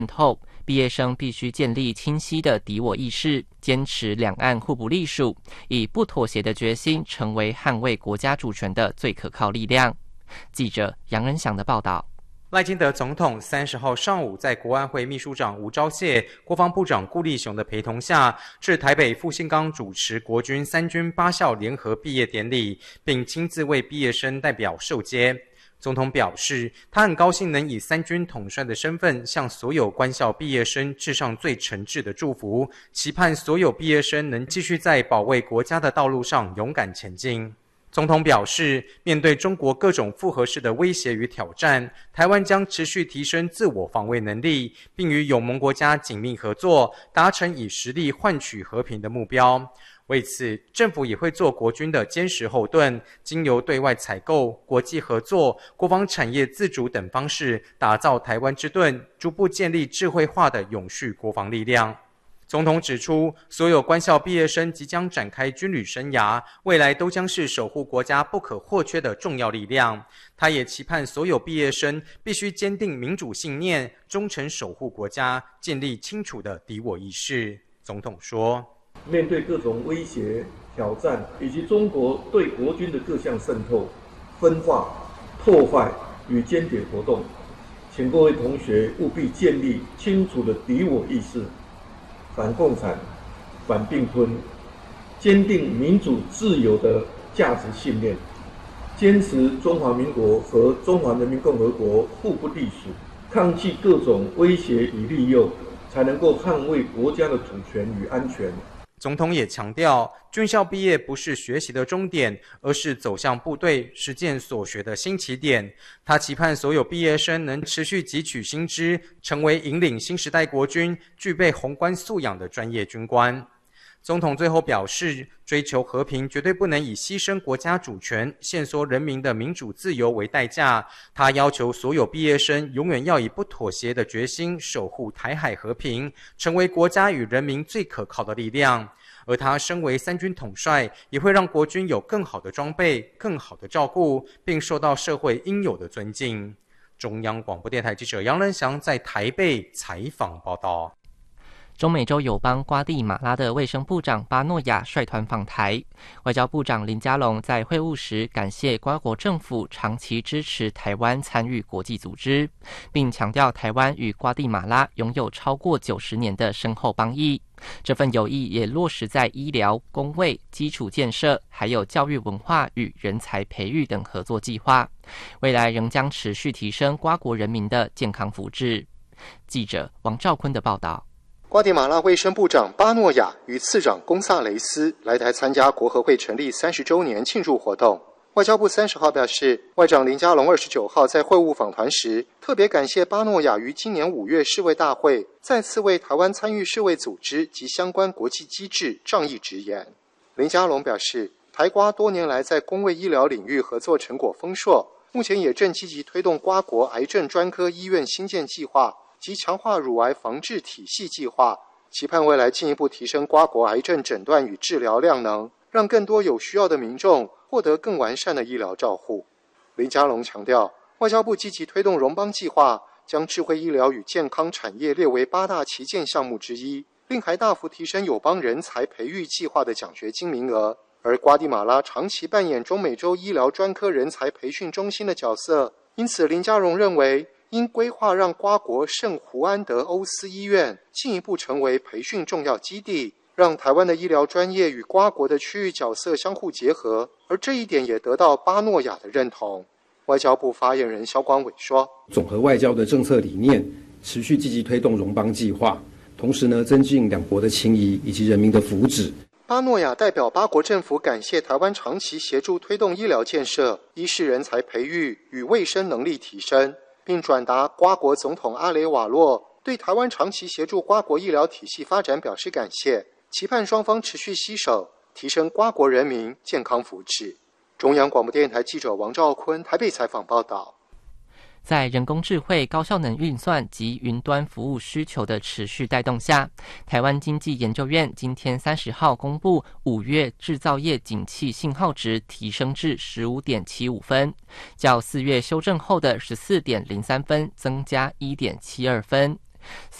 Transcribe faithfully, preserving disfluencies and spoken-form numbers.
透，毕业生必须建立清晰的敌我意识，坚持两岸互不隶属，以不妥协的决心成为捍卫国家主权的最可靠力量。记者杨恩祥的报道。 赖清德总统三十号上午在国安会秘书长吴钊燮、国防部长顾立雄的陪同下，至台北复兴岗主持国军三军八校联合毕业典礼，并亲自为毕业生代表授接。总统表示，他很高兴能以三军统帅的身份，向所有官校毕业生致上最诚挚的祝福，期盼所有毕业生能继续在保卫国家的道路上勇敢前进。总统表示，面对中国各种复合式的威胁与挑战，台湾将持续提升自我防卫能力，并与友盟国家紧密合作，达成以实力换取和平的目标。为此，政府也会做国军的坚实后盾，经由对外采购、国际合作、国防产业自主等方式，打造台湾之盾，逐步建立智慧化的永续国防力量。总统指出，所有官校毕业生即将展开军旅生涯，未来都将是守护国家不可或缺的重要力量。他也期盼所有毕业生必须坚定民主信念，忠诚守护国家，建立清楚的敌我意识。总统说， 面对各种威胁、挑战，以及中国对国军的各项渗透、分化、破坏与间谍活动，请各位同学务必建立清楚的敌我意识，反共产、反并吞，坚定民主自由的价值信念，坚持中华民国和中华人民共和国互不隶属，抗拒各种威胁与利诱，才能够捍卫国家的主权与安全。 总统也强调，军校毕业不是学习的终点，而是走向部队实践所学的新起点。他期盼所有毕业生能持续汲取新知，成为引领新时代国军、具备宏观素养的专业军官。总统最后表示，追求和平绝对不能以牺牲国家主权、限缩人民的民主自由为代价。他要求所有毕业生永远要以不妥协的决心守护台海和平，成为国家与人民最可靠的力量。而他身为三军统帅，也会让国军有更好的装备、更好的照顾，并受到社会应有的尊敬。中央广播电台记者杨仁祥在台北采访报道。 中美洲友邦瓜地马拉的卫生部长巴诺亚率团访台，外交部长林佳龙在会晤时感谢瓜国政府长期支持台湾参与国际组织，并强调台湾与瓜地马拉拥有超过九十年的深厚邦谊。这份友谊也落实在医疗、公卫、基础建设，还有教育文化与人才培育等合作计划，未来仍将持续提升瓜国人民的健康福祉。记者王兆坤的报道。 瓜地马拉卫生部长巴诺亚与次长贡萨雷斯来台参加国合会成立三十周年庆祝活动。外交部三十号表示，外长林佳龙二十九号在会晤访团时，特别感谢巴诺亚于今年五月世卫大会再次为台湾参与世卫组织及相关国际机制仗义直言。林佳龙表示，台瓜多年来在公卫医疗领域合作成果丰硕，目前也正积极推动瓜国癌症专科医院新建计划及强化乳癌防治体系计划，期盼未来进一步提升瓜国癌症诊断与治疗量能，让更多有需要的民众获得更完善的医疗照护。林佳龙强调，外交部积极推动荣邦计划，将智慧医疗与健康产业列为八大旗舰项目之一，并还大幅提升友邦人才培育计划的奖学金名额。而瓜地马拉长期扮演中美洲医疗专科人才培训中心的角色，因此林佳龙认为，应规划让瓜国圣胡安德欧斯医院进一步成为培训重要基地，让台湾的医疗专业与瓜国的区域角色相互结合，而这一点也得到巴诺亚的认同。外交部发言人萧光伟说， 总和外交的政策理念，持续积极推动荣邦计划，同时呢，增进两国的情谊以及人民的福祉。 巴诺亚代表八国政府感谢台湾长期协助推动医疗建设、医师人才培育与卫生能力提升，并转达瓜国总统阿雷瓦洛对台湾长期协助瓜国医疗体系发展表示感谢，期盼双方持续携手，提升瓜国人民健康福祉。中央广播电台记者王兆坤台北采访报道。 在人工智慧、高效能运算及云端服务需求的持续带动下，台湾经济研究院今天三十号公布五月制造业景气信号值提升至 十五点七五分，较四月修正后的 十四点零三分增加 一点七二分。